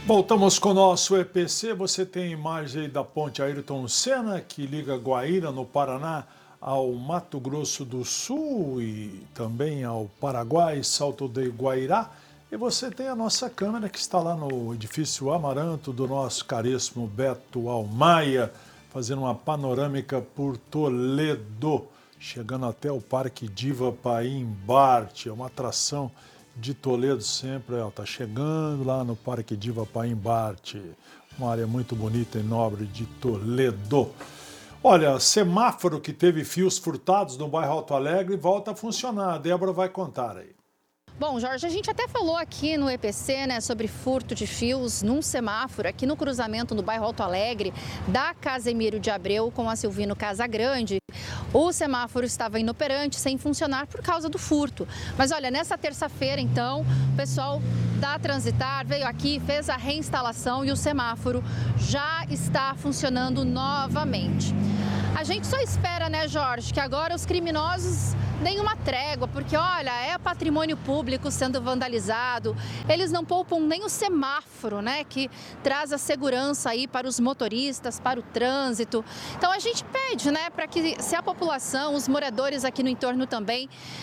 Voltamos com o nosso EPC. Você tem imagem aí da ponte Ayrton Senna, que liga Guaíra, no Paraná, ao Mato Grosso do Sul e também ao Paraguai, Salto de Guairá. E você tem a nossa câmera que está lá no edifício Amaranto do nosso caríssimo Beto Almaia, fazendo uma panorâmica por Toledo, chegando até o Parque Diva Paim-Bart. É uma atração de Toledo sempre, está chegando lá no Parque Diva Paim-Bart, uma área muito bonita e nobre de Toledo. Olha, semáforo que teve fios furtados no bairro Alto Alegre volta a funcionar. A Débora vai contar aí. Bom, Jorge, a gente até falou aqui no EPC, né, sobre furto de fios num semáforo aqui no cruzamento no bairro Alto Alegre da Casemiro de Abreu com a Silvino Casagrande. O semáforo estava inoperante, sem funcionar por causa do furto. Mas olha, nessa terça-feira, então, o pessoal da Transitar veio aqui, fez a reinstalação e o semáforo já está funcionando novamente. A gente só espera, né, Jorge, que agora os criminosos deem uma trégua, porque, olha, é patrimônio público sendo vandalizado, eles não poupam nem o semáforo, né, que traz a segurança aí para os motoristas, para o trânsito. Então, a gente pede, né, para que se a população, os moradores aqui no entorno também,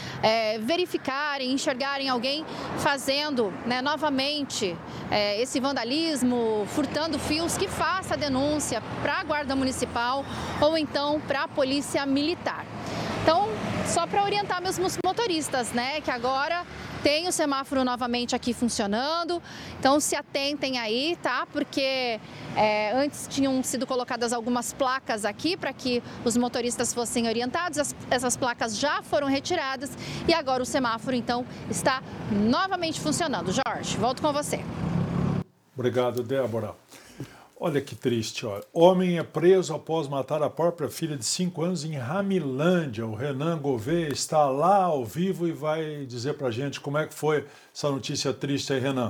verificarem, enxergarem alguém fazendo, né, novamente esse vandalismo, furtando fios, que faça a denúncia para a Guarda Municipal ou então para a Polícia Militar. Então, só para orientar mesmo os motoristas, né, que agora tem o semáforo novamente aqui funcionando, então se atentem aí, tá? Porque antes tinham sido colocadas algumas placas aqui para que os motoristas fossem orientados, essas placas já foram retiradas e agora o semáforo, então, está novamente funcionando. Jorge, volto com você. Obrigado, Débora. Olha que triste, ó. Homem é preso após matar a própria filha de 5 anos em Ramilândia. O Renan Gouveia está lá ao vivo e vai dizer pra gente como é que foi essa notícia triste aí, Renan.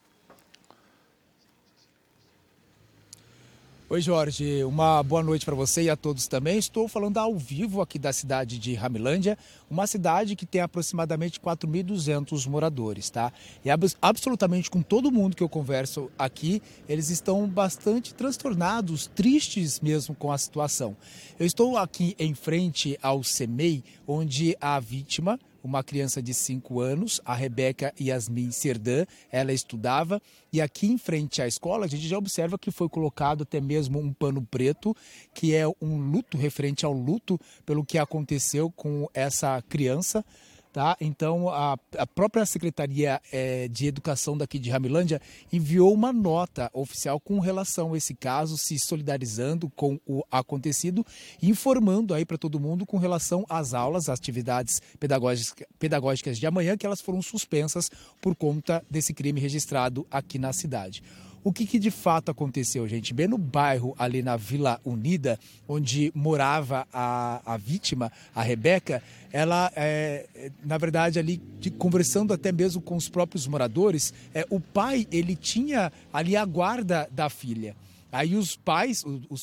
Oi, Jorge, uma boa noite para você e a todos também. Estou falando ao vivo aqui da cidade de Ramilândia, uma cidade que tem aproximadamente 4.200 moradores, tá? E absolutamente com todo mundo que eu converso aqui, eles estão bastante transtornados, tristes mesmo com a situação. Eu estou aqui em frente ao CEMEI, onde a vítima, uma criança de 5 anos, a Rebeca Yasmin Serdã, ela estudava, e aqui em frente à escola a gente já observa que foi colocado até mesmo um pano preto, que é um luto, referente ao luto pelo que aconteceu com essa criança. Tá? Então, a própria Secretaria de Educação daqui de Ramilândia enviou uma nota oficial com relação a esse caso, se solidarizando com o acontecido, informando aí para todo mundo com relação às aulas, às atividades pedagógicas de amanhã, que elas foram suspensas por conta desse crime registrado aqui na cidade. O que de fato aconteceu, gente? Bem no bairro, ali na Vila Unida, onde morava a vítima, a Rebeca, ela, na verdade, ali conversando até mesmo com os próprios moradores, o pai, ele tinha ali a guarda da filha. Aí os pais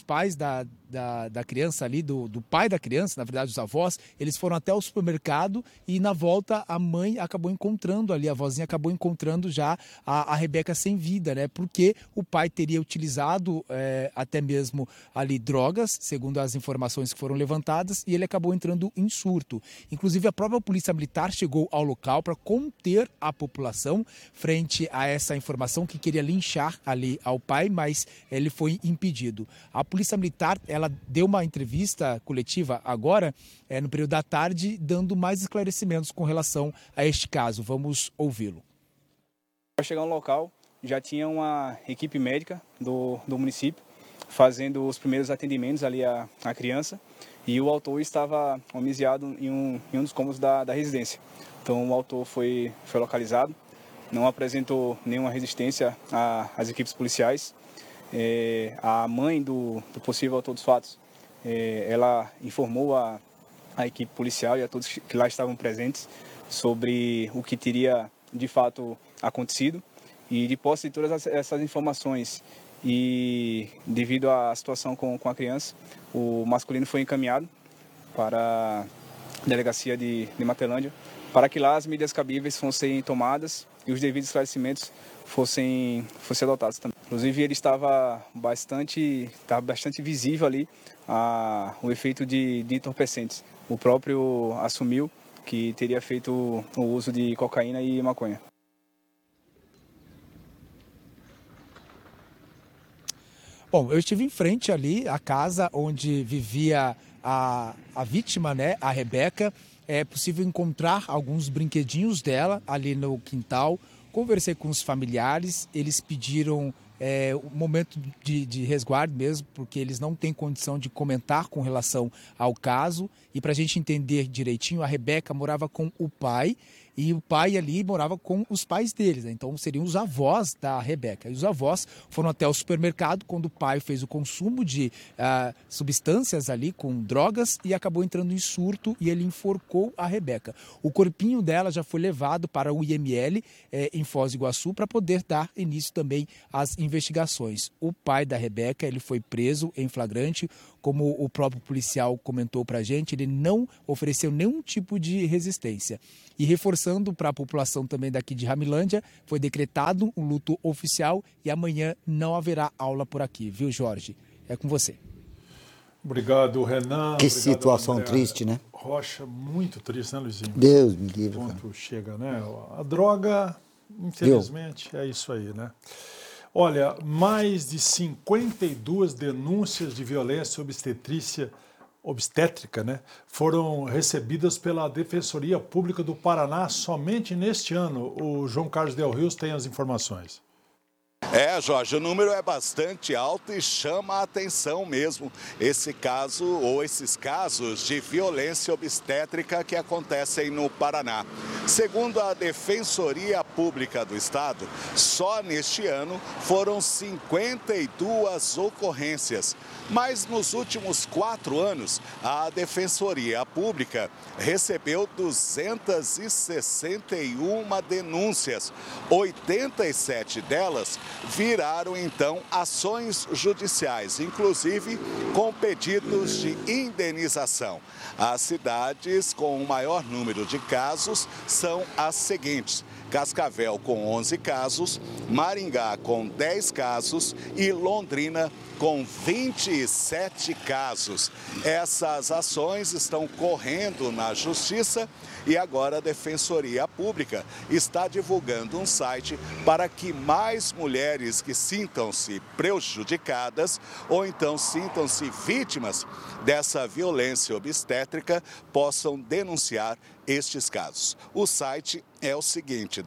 da criança ali, do pai da criança, na verdade os avós, eles foram até o supermercado e na volta a mãe acabou encontrando ali, a vozinha acabou encontrando já a Rebeca sem vida, né? Porque o pai teria utilizado até mesmo ali drogas, segundo as informações que foram levantadas, e ele acabou entrando em surto. Inclusive a própria Polícia Militar chegou ao local para conter a população frente a essa informação que queria linchar ali ao pai, mas ele foi impedido. A Polícia Militar, ela deu uma entrevista coletiva agora, no período da tarde, dando mais esclarecimentos com relação a este caso. Vamos ouvi-lo. Ao chegar no local, já tinha uma equipe médica do município fazendo os primeiros atendimentos ali à criança, e o autor estava homiziado em um dos cômodos da residência. Então o autor foi localizado, não apresentou nenhuma resistência às equipes policiais. A mãe do possível autor dos fatos, ela informou a equipe policial e a todos que lá estavam presentes sobre o que teria de fato acontecido, e de posse de todas essas informações e devido à situação com a criança, o masculino foi encaminhado para a delegacia de Matelândia para que lá as medidas cabíveis fossem tomadas e os devidos esclarecimentos fossem adotados também. Inclusive ele estava bastante visível ali o efeito de entorpecentes. O próprio assumiu que teria feito o uso de cocaína e maconha. Bom, eu estive em frente ali à casa onde vivia a vítima, né, a Rebeca. É possível encontrar alguns brinquedinhos dela ali no quintal. Conversei com os familiares, eles pediram um momento de resguardo mesmo, porque eles não têm condição de comentar com relação ao caso. E para a gente entender direitinho, a Rebeca morava com o pai e o pai ali morava com os pais deles, né? Então seriam os avós da Rebeca. E os avós foram até o supermercado quando o pai fez o consumo de substâncias ali com drogas e acabou entrando em surto e ele enforcou a Rebeca. O corpinho dela já foi levado para o IML em Foz do Iguaçu para poder dar início também às investigações. O pai da Rebeca, ele foi preso em flagrante, como o próprio policial comentou para a gente, ele não ofereceu nenhum tipo de resistência. E reforçando para a população também daqui de Ramilândia, foi decretado um luto oficial e amanhã não haverá aula por aqui, viu, Jorge? É com você. Obrigado, Renan. Que obrigado, situação André triste, né? Rocha, muito triste, né, Luizinho? Deus me livre. Quanto chega, né? A droga, infelizmente, é isso aí, né? Olha, mais de 52 denúncias de violência obstétrica, né, foram recebidas pela Defensoria Pública do Paraná somente neste ano. O João Carlos Del Rios tem as informações. Jorge, o número é bastante alto e chama a atenção mesmo esse caso ou esses casos de violência obstétrica que acontecem no Paraná. Segundo a Defensoria Pública do Estado, só neste ano foram 52 ocorrências. Mas nos últimos 4 anos, a Defensoria Pública recebeu 261 denúncias. 87 delas viraram, então, ações judiciais, inclusive com pedidos de indenização. As cidades com o maior número de casos são as seguintes: Cascavel com 11 casos, Maringá com 10 casos e Londrina com 27 casos. Essas ações estão correndo na Justiça e agora a Defensoria Pública está divulgando um site para que mais mulheres que sintam-se prejudicadas ou então sintam-se vítimas dessa violência obstétrica possam denunciar estes casos. O site é o seguinte: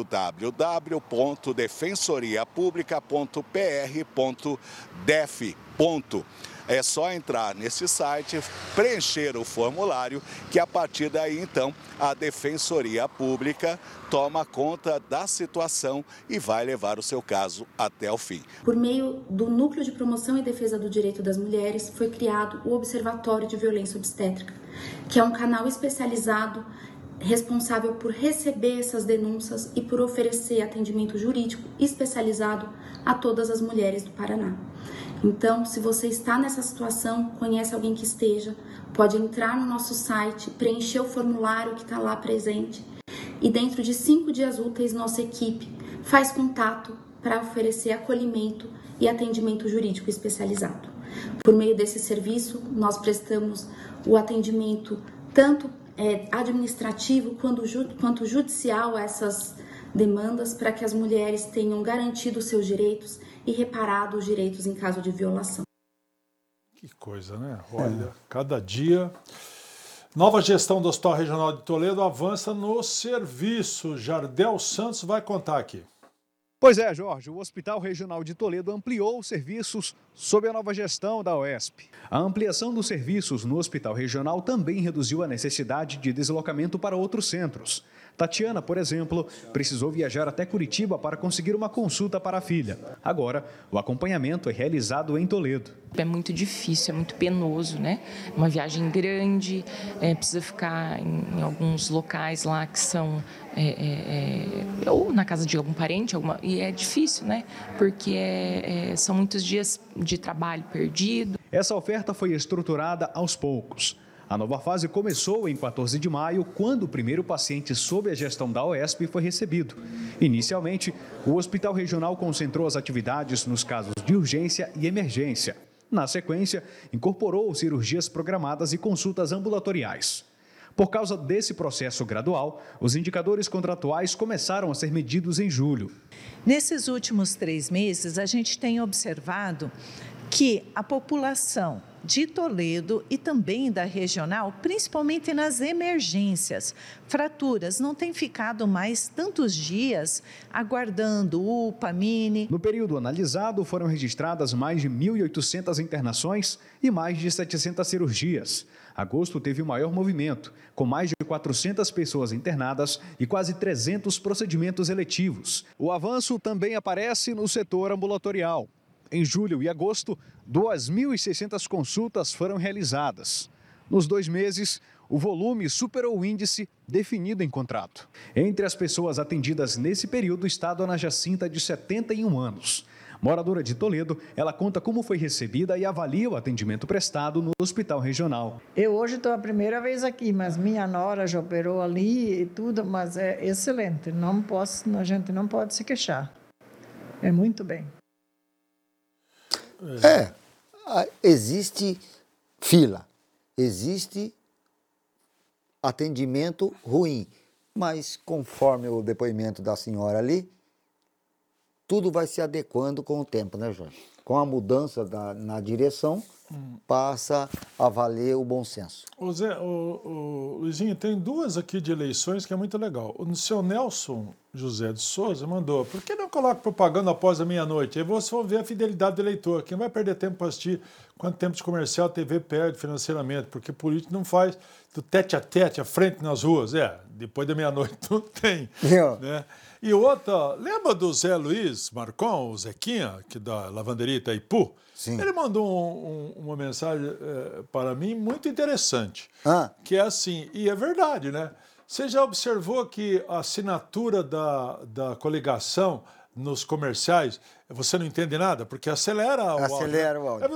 www.defensoriapublica.pr.def. É só entrar nesse site, preencher o formulário, que a partir daí, então, a Defensoria Pública toma conta da situação e vai levar o seu caso até o fim. Por meio do Núcleo de Promoção e Defesa do Direito das Mulheres, foi criado o Observatório de Violência Obstétrica, que é um canal especializado responsável por receber essas denúncias e por oferecer atendimento jurídico especializado a todas as mulheres do Paraná. Então, se você está nessa situação, conhece alguém que esteja, pode entrar no nosso site, preencher o formulário que está lá presente e dentro de 5 dias úteis, nossa equipe faz contato para oferecer acolhimento e atendimento jurídico especializado. Por meio desse serviço, nós prestamos o atendimento tanto administrativo quanto judicial a essas demandas para que as mulheres tenham garantido os seus direitos e reparado os direitos em caso de violação. Que coisa, né? Olha, cada dia... Nova gestão do Hospital Regional de Toledo avança no serviço. Jardel Santos vai contar aqui. Pois é, Jorge, o Hospital Regional de Toledo ampliou os serviços sob a nova gestão da OESP. A ampliação dos serviços no Hospital Regional também reduziu a necessidade de deslocamento para outros centros. Tatiana, por exemplo, precisou viajar até Curitiba para conseguir uma consulta para a filha. Agora, o acompanhamento é realizado em Toledo. É muito difícil, é muito penoso, né? Uma viagem grande, precisa ficar em alguns locais lá que são... ou na casa de algum parente, e é difícil, né? Porque são muitos dias de trabalho perdido. Essa oferta foi estruturada aos poucos. A nova fase começou em 14 de maio, quando o primeiro paciente sob a gestão da OESP foi recebido. Inicialmente, o Hospital Regional concentrou as atividades nos casos de urgência e emergência. Na sequência, incorporou cirurgias programadas e consultas ambulatoriais. Por causa desse processo gradual, os indicadores contratuais começaram a ser medidos em julho. Nesses últimos 3 meses, a gente tem observado que a população de Toledo e também da regional, principalmente nas emergências, fraturas, não tem ficado mais tantos dias aguardando UPA, Mini. No período analisado, foram registradas mais de 1.800 internações e mais de 700 cirurgias. Agosto teve o maior movimento, com mais de 400 pessoas internadas e quase 300 procedimentos eletivos. O avanço também aparece no setor ambulatorial. Em julho e agosto, 2.600 consultas foram realizadas. Nos 2 meses, o volume superou o índice definido em contrato. Entre as pessoas atendidas nesse período está a dona Jacinta, de 71 anos. Moradora de Toledo, ela conta como foi recebida e avalia o atendimento prestado no Hospital Regional. Eu hoje estou a primeira vez aqui, mas minha nora já operou ali e tudo, mas é excelente. A gente não pode se queixar. É muito bem. Existe fila, existe atendimento ruim, mas conforme o depoimento da senhora ali, tudo vai se adequando com o tempo, né, Jorge? Com a mudança na direção, passa a valer o bom senso. Luizinho, tem 2 aqui de eleições que é muito legal. O seu Nelson José de Souza mandou: por que não coloca propaganda após a meia-noite? Aí você vai ver a fidelidade do eleitor. Quem vai perder tempo para assistir quanto tempo de comercial a TV perde financeiramente? Porque político não faz do tete a tete, à frente nas ruas. Depois da meia-noite não tem. Né? E outra, lembra do Zé Luiz Marcon, o Zequinha, que da lavanderia Itaipu? Sim. Ele mandou uma mensagem para mim muito interessante, que é assim, e é verdade, né? Você já observou que a assinatura da coligação nos comerciais, você não entende nada? Porque acelera o áudio. Acelera o áudio.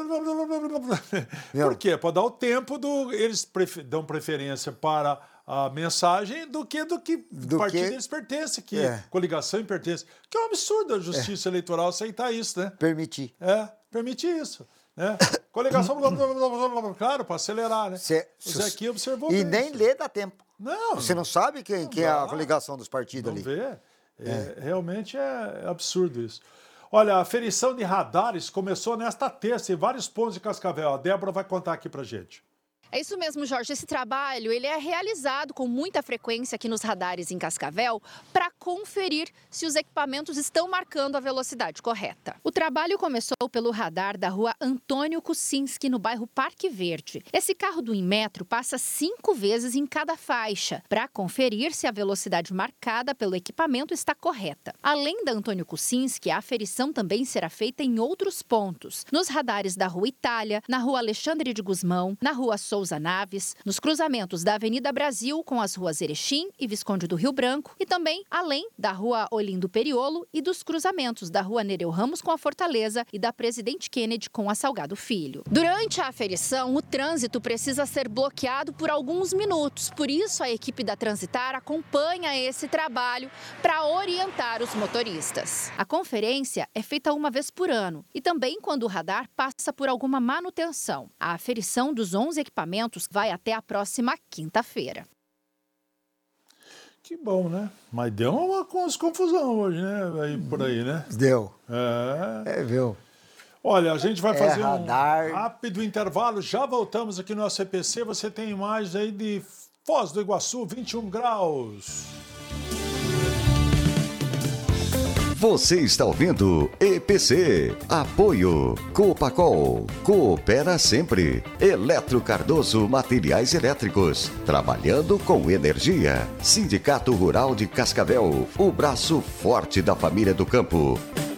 Por quê? Para dar o tempo eles dão preferência para a mensagem do que partido eles pertencem, que coligação e pertence. Que é um absurdo a justiça eleitoral aceitar isso, né? Permitir. Permitir isso. Né? Coligação, claro, para acelerar, né? O Zequinha observou e nem lê dá tempo. Não. Você não sabe quem é a coligação dos partidos ali. Vê. Realmente é absurdo isso. Olha, a aferição de radares começou nesta terça em vários pontos de Cascavel. A Débora vai contar aqui pra gente. É isso mesmo, Jorge. Esse trabalho ele é realizado com muita frequência aqui nos radares em Cascavel para conferir se os equipamentos estão marcando a velocidade correta. O trabalho começou pelo radar da rua Antônio Kucinski, no bairro Parque Verde. Esse carro do Inmetro passa 5 vezes em cada faixa para conferir se a velocidade marcada pelo equipamento está correta. Além da Antônio Kucinski, a aferição também será feita em outros pontos. Nos radares da rua Itália, na rua Alexandre de Gusmão, na rua Souza Naves, nos cruzamentos da Avenida Brasil com as ruas Erechim e Visconde do Rio Branco e também além da rua Olindo Periolo e dos cruzamentos da rua Nereu Ramos com a Fortaleza e da Presidente Kennedy com a Salgado Filho. Durante a aferição, o trânsito precisa ser bloqueado por alguns minutos. Por isso, a equipe da Transitar acompanha esse trabalho para orientar os motoristas. A conferência é feita uma vez por ano e também quando o radar passa por alguma manutenção. A aferição dos 11 equipamentos vai até a próxima quinta-feira. Que bom, né? Mas deu uma confusão hoje, né? Por aí, né? Deu. Viu? Olha, a gente vai fazer um rápido intervalo. Já voltamos aqui no CPC. Você tem imagens aí de Foz do Iguaçu, 21 graus. Você está ouvindo EPC. Apoio Copacol. Coopera sempre. Eletro Cardoso Materiais Elétricos. Trabalhando com energia. Sindicato Rural de Cascavel. O braço forte da família do campo.